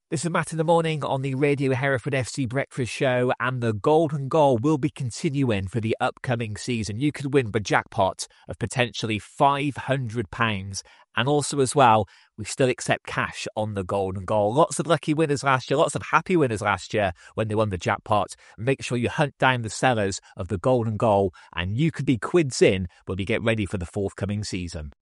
This is Matt in the morning on the Radio Hereford FC Breakfast Show, and the Golden Goal will be continuing for the upcoming season. You could win the jackpot of potentially £500. And also as well, we still accept cash on the Golden Goal. Lots of lucky winners last year, lots of happy winners last year when they won the jackpot. Make sure you hunt down the sellers of the Golden Goal, and you could be quids in when we get ready for the forthcoming season.